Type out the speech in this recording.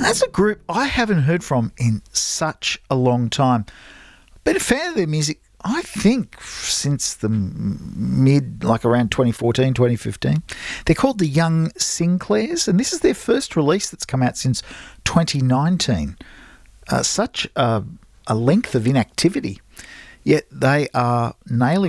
That's a group I haven't heard from in such a long time. Been a fan of their music, I think, since the around 2014, 2015. They're called the Young Sinclairs, and this is their first release that's come out since 2019. Such a length of inactivity, yet they are nailing